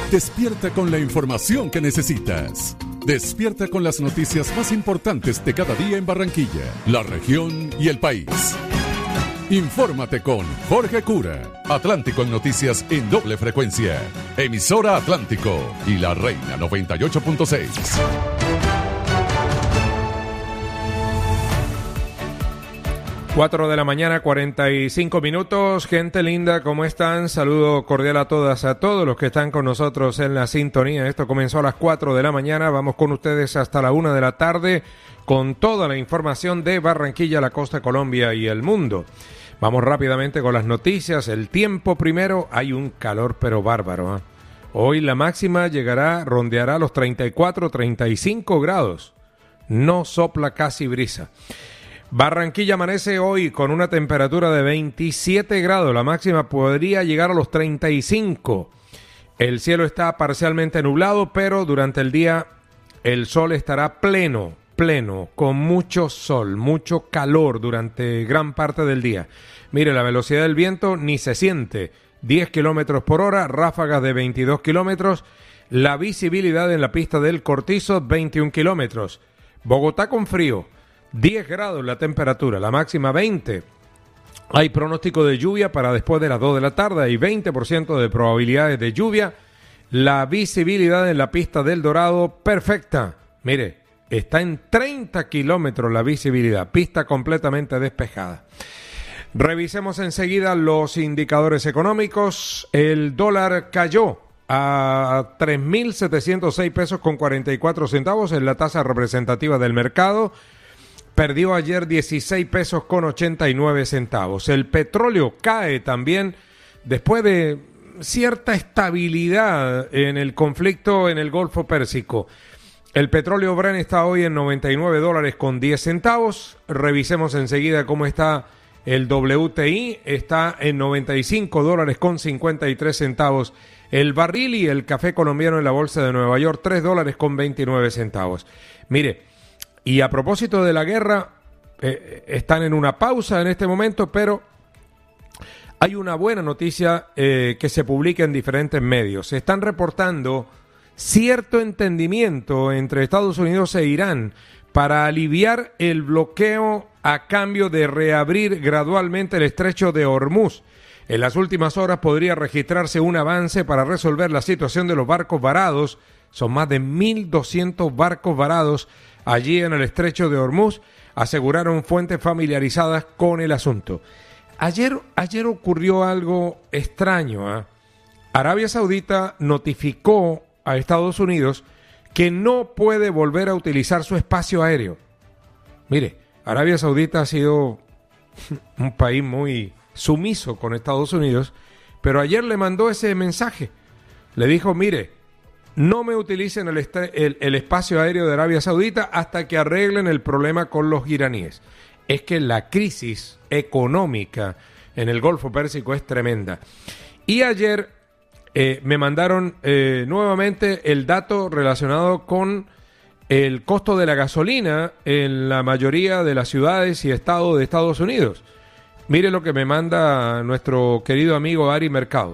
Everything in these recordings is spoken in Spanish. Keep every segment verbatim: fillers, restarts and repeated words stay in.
Despierta con la información que necesitas. Despierta con las noticias más importantes de cada día en Barranquilla, la región y el país. Infórmate con Jorge Cura. Atlántico en noticias en doble frecuencia. Emisora Atlántico y La Reina noventa y ocho punto seis. Cuatro de la mañana, cuarenta y cinco minutos. Gente linda, ¿cómo están? Saludo cordial a todas, a todos los que están con nosotros en la sintonía. Esto comenzó a las cuatro de la mañana. Vamos con ustedes hasta la una de la tarde con toda la información de Barranquilla, la costa, Colombia y el mundo. Vamos rápidamente con las noticias. El tiempo primero. Hay un calor pero bárbaro, ¿eh? Hoy la máxima llegará, rondeará los treinta y cuatro, treinta y cinco grados. No sopla casi brisa. Barranquilla amanece hoy con una temperatura de veintisiete grados, la máxima podría llegar a los treinta y cinco. El cielo está parcialmente nublado, pero durante el día el sol estará pleno, pleno, con mucho sol, mucho calor durante gran parte del día. Mire, la velocidad del viento ni se siente, diez kilómetros por hora, ráfagas de veintidós kilómetros, la visibilidad en la pista del Cortizo, veintiún kilómetros. Bogotá con frío. diez grados la temperatura, la máxima veinte. Hay pronóstico de lluvia para después de las dos de la tarde y veinte por ciento de probabilidades de lluvia. La visibilidad en la pista del Dorado, perfecta. Mire, está en treinta kilómetros la visibilidad, pista completamente despejada. Revisemos enseguida los indicadores económicos. El dólar cayó a tres mil setecientos seis pesos con cuarenta y cuatro centavos en la tasa representativa del mercado. Perdió ayer dieciséis pesos con ochenta y nueve centavos. El petróleo cae también después de cierta estabilidad en el conflicto en el Golfo Pérsico. El petróleo Brent está hoy en noventa y nueve dólares con diez centavos. Revisemos enseguida cómo está el W T I. Está en noventa y cinco dólares con cincuenta y tres centavos el barril, y el café colombiano en la bolsa de Nueva York, tres dólares con veintinueve centavos. Mire, y a propósito de la guerra, eh, están en una pausa en este momento, pero hay una buena noticia eh, que se publica en diferentes medios. Se están reportando cierto entendimiento entre Estados Unidos e Irán para aliviar el bloqueo a cambio de reabrir gradualmente el estrecho de Hormuz. En las últimas horas podría registrarse un avance para resolver la situación de los barcos varados. Son más de mil doscientos barcos varados allí en el estrecho de Hormuz, aseguraron fuentes familiarizadas con el asunto. Ayer, ayer ocurrió algo extraño, ¿eh? Arabia Saudita notificó a Estados Unidos que no puede volver a utilizar su espacio aéreo. Mire, Arabia Saudita ha sido un país muy sumiso con Estados Unidos, pero ayer le mandó ese mensaje. Le dijo, mire, no me utilicen el, est- el, el espacio aéreo de Arabia Saudita hasta que arreglen el problema con los iraníes. Es que la crisis económica en el Golfo Pérsico es tremenda. Y ayer eh, me mandaron eh, nuevamente el dato relacionado con el costo de la gasolina en la mayoría de las ciudades y estados de Estados Unidos. Mire lo que me manda nuestro querido amigo Ari Mercado.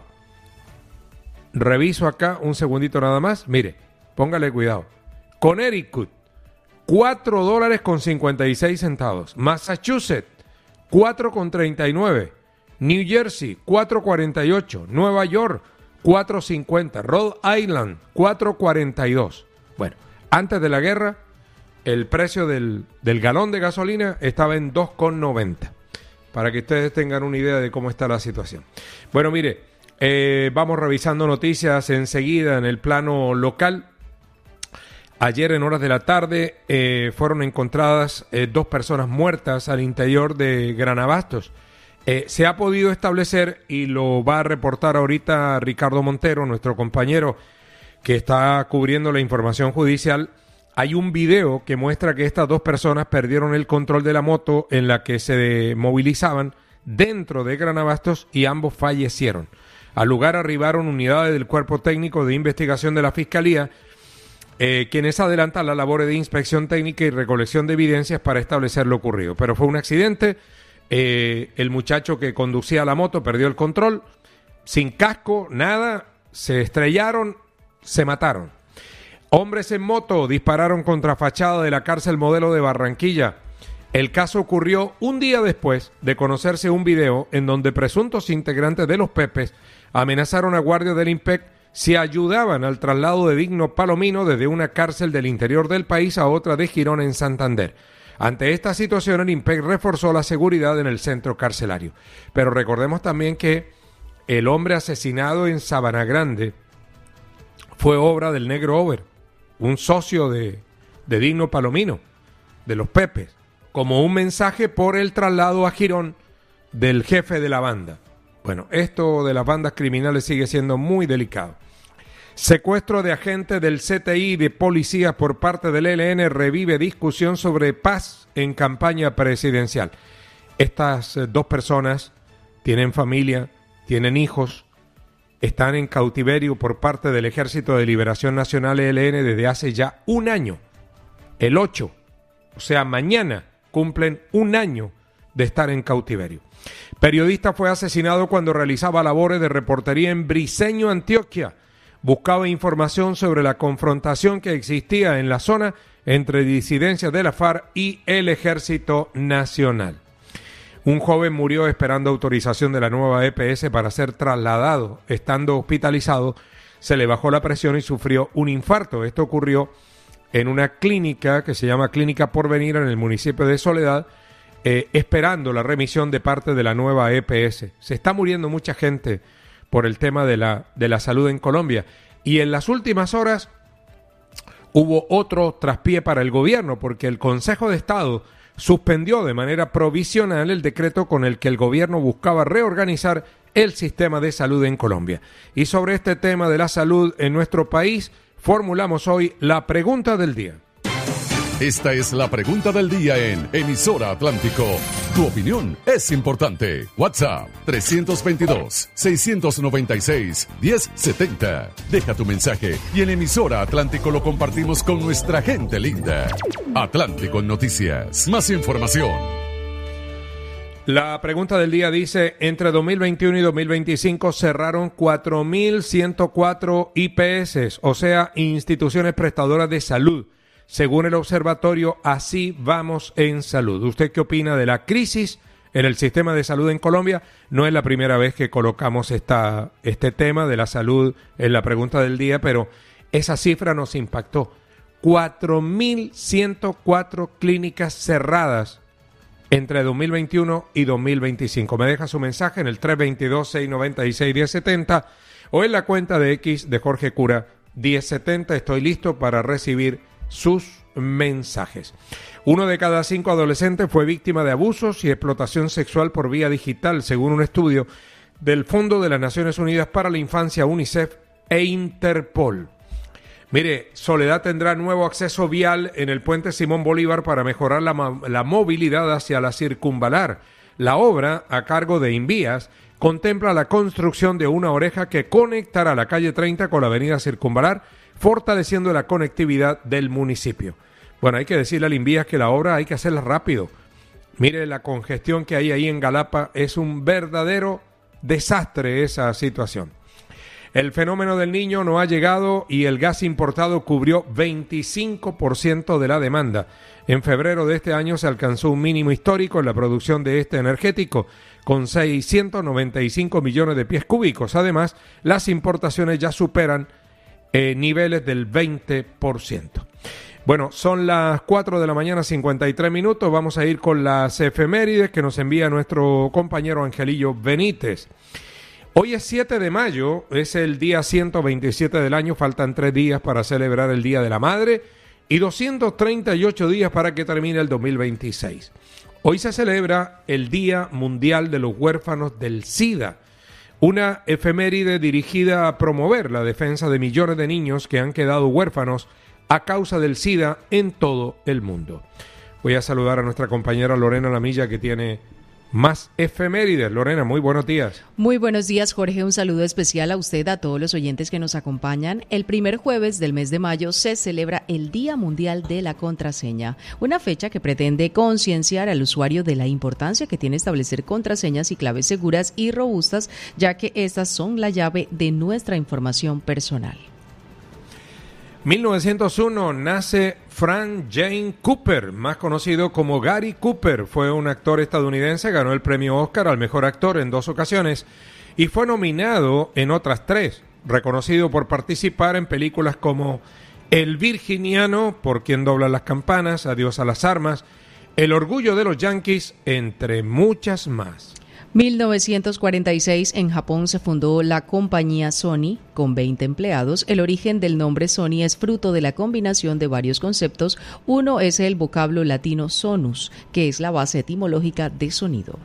Reviso acá un segundito nada más. Mire, póngale cuidado. Connecticut, cuatro dólares con cincuenta y seis centavos. Massachusetts, cuatro con treinta y nueve. New Jersey, cuatro cuarenta y ocho. Nueva York, cuatro cincuenta. Rhode Island, cuatro cuarenta y dos. Bueno, antes de la guerra, el precio del, del galón de gasolina estaba en dos con noventa. Para que ustedes tengan una idea de cómo está la situación. Bueno, mire. Eh, vamos revisando noticias enseguida en el plano local. Ayer en horas de la tarde eh, fueron encontradas eh, dos personas muertas al interior de Granabastos. Eh, se ha podido establecer, y lo va a reportar ahorita Ricardo Montero, nuestro compañero que está cubriendo la información judicial. Hay un video que muestra que estas dos personas perdieron el control de la moto en la que se movilizaban dentro de Granabastos y ambos fallecieron. Al lugar arribaron unidades del Cuerpo Técnico de Investigación de la Fiscalía, eh, quienes adelantan las labores de inspección técnica y recolección de evidencias para establecer lo ocurrido. Pero fue un accidente, eh, el muchacho que conducía la moto perdió el control, sin casco, nada, se estrellaron se mataron. Hombres en moto dispararon contra fachada de la cárcel Modelo de Barranquilla. El caso ocurrió un día después de conocerse un video en donde presuntos integrantes de los Pepes amenazaron a guardias del IMPEC si ayudaban al traslado de Digno Palomino desde una cárcel del interior del país a otra de Girón en Santander. Ante esta situación, el IMPEC reforzó la seguridad en el centro carcelario. Pero recordemos también que el hombre asesinado en Sabana Grande fue obra del Negro Over, un socio de, de Digno Palomino, de los Pepes, como un mensaje por el traslado a Girón del jefe de la banda. Bueno, esto de las bandas criminales sigue siendo muy delicado. Secuestro de agentes del C T I y de policías por parte del E L N revive discusión sobre paz en campaña presidencial. Estas eh, dos personas tienen familia, tienen hijos, están en cautiverio por parte del Ejército de Liberación Nacional E L N desde hace ya un año. El ocho, o sea, mañana cumplen un año de estar en cautiverio. Periodista fue asesinado cuando realizaba labores de reportería en Briceño, Antioquia. Buscaba información sobre la confrontación que existía en la zona entre disidencias de la FARC y el Ejército Nacional. Un joven murió esperando autorización de la nueva E P S para ser trasladado. Estando hospitalizado, se le bajó la presión y sufrió un infarto. Esto ocurrió en una clínica que se llama Clínica Porvenir en el municipio de Soledad, eh, esperando la remisión de parte de la nueva E P S. Se está muriendo mucha gente por el tema de la, de la salud en Colombia. Y en las últimas horas hubo otro traspié para el gobierno, porque el Consejo de Estado suspendió de manera provisional el decreto con el que el gobierno buscaba reorganizar el sistema de salud en Colombia. Y sobre este tema de la salud en nuestro país, formulamos hoy la pregunta del día. Esta es la pregunta del día en Emisora Atlántico. Tu opinión es importante. WhatsApp tres veintidós, seiscientos noventa y seis, diez setenta. Deja tu mensaje y en Emisora Atlántico lo compartimos con nuestra gente linda. Atlántico Noticias. Más información. La pregunta del día dice, entre dos mil veintiuno y dos mil veinticinco cerraron cuatro mil ciento cuatro I P S, o sea, instituciones prestadoras de salud. Según el observatorio, así vamos en salud. ¿Usted qué opina de la crisis en el sistema de salud en Colombia? No es la primera vez que colocamos esta, este tema de la salud en la pregunta del día, pero esa cifra nos impactó. cuatro mil ciento cuatro clínicas cerradas entre dos mil veintiuno y dos mil veinticinco. Me deja su mensaje en el tres veintidós, seiscientos noventa y seis, diez setenta o en la cuenta de X de Jorge Cura diez setenta. Estoy listo para recibir sus mensajes. Uno de cada cinco adolescentes fue víctima de abusos y explotación sexual por vía digital, según un estudio del Fondo de las Naciones Unidas para la Infancia, UNICEF e Interpol. Mire, Soledad tendrá nuevo acceso vial en el puente Simón Bolívar para mejorar la, la movilidad hacia la circunvalar. La obra, a cargo de Invías, contempla la construcción de una oreja que conectará la calle treinta con la avenida Circunvalar, fortaleciendo la conectividad del municipio. Bueno, hay que decirle al Invías que la obra hay que hacerla rápido. Mire, la congestión que hay ahí en Galapa es un verdadero desastre esa situación. El fenómeno del Niño no ha llegado y el gas importado cubrió veinticinco por ciento de la demanda. En febrero de este año se alcanzó un mínimo histórico en la producción de este energético, con seiscientos noventa y cinco millones de pies cúbicos. Además, las importaciones ya superan eh, niveles del veinte por ciento. Bueno, son las cuatro de la mañana, cincuenta y tres minutos. Vamos a ir con las efemérides que nos envía nuestro compañero Angelillo Benítez. Hoy es siete de mayo, es el día ciento veintisiete del año, faltan tres días para celebrar el Día de la Madre y doscientos treinta y ocho días para que termine el dos mil veintiséis. Hoy se celebra el Día Mundial de los Huérfanos del SIDA, una efeméride dirigida a promover la defensa de millones de niños que han quedado huérfanos a causa del SIDA en todo el mundo. Voy a saludar a nuestra compañera Lorena Lamilla, que tiene más efemérides. Lorena, muy buenos días. Muy buenos días, Jorge. Un saludo especial a usted, a todos los oyentes que nos acompañan. El primer jueves del mes de mayo se celebra el Día Mundial de la Contraseña, una fecha que pretende concienciar al usuario de la importancia que tiene establecer contraseñas y claves seguras y robustas, ya que estas son la llave de nuestra información personal. mil novecientos uno nace Frank Jane Cooper, más conocido como Gary Cooper. Fue un actor estadounidense, ganó el premio Oscar al mejor actor en dos ocasiones y fue nominado en otras tres, reconocido por participar en películas como El Virginiano, Por quien dobla las campanas, Adiós a las armas, El orgullo de los Yankees, entre muchas más. mil novecientos cuarenta y seis, en Japón se fundó la compañía Sony, con veinte empleados. El origen del nombre Sony es fruto de la combinación de varios conceptos. Uno es el vocablo latino sonus, que es la base etimológica de sonido.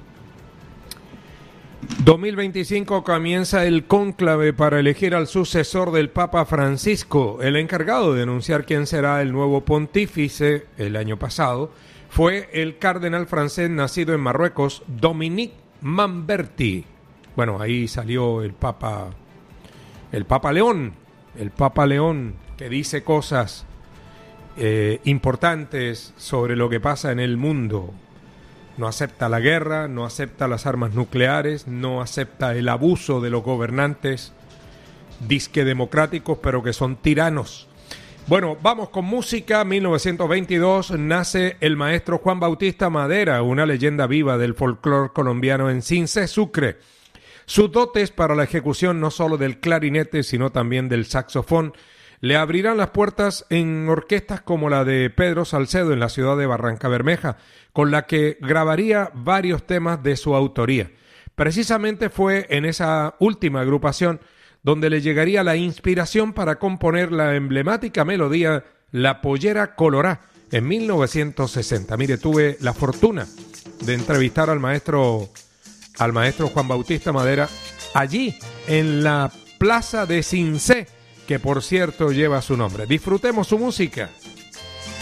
dos mil veinticinco comienza el cónclave para elegir al sucesor del Papa Francisco. El encargado de anunciar quién será el nuevo pontífice el año pasado fue el cardenal francés nacido en Marruecos, Dominique Mamberti. Bueno, ahí salió el Papa, el Papa León, el Papa León, que dice cosas eh, importantes sobre lo que pasa en el mundo. No acepta la guerra, no acepta las armas nucleares, no acepta el abuso de los gobernantes disque democráticos, pero que son tiranos. Bueno, vamos con música. mil novecientos veintidós nace el maestro Juan Bautista Madera, una leyenda viva del folclore colombiano en Cincé, Sucre. Sus dotes para la ejecución no solo del clarinete, sino también del saxofón, le abrirán las puertas en orquestas como la de Pedro Salcedo en la ciudad de Barranca Bermeja, con la que grabaría varios temas de su autoría. Precisamente fue en esa última agrupación donde le llegaría la inspiración para componer la emblemática melodía La Pollera Colorá en mil novecientos sesenta. Mire, tuve la fortuna de entrevistar al maestro, al maestro Juan Bautista Madera allí en la plaza de Cincé, que por cierto lleva su nombre. Disfrutemos su música.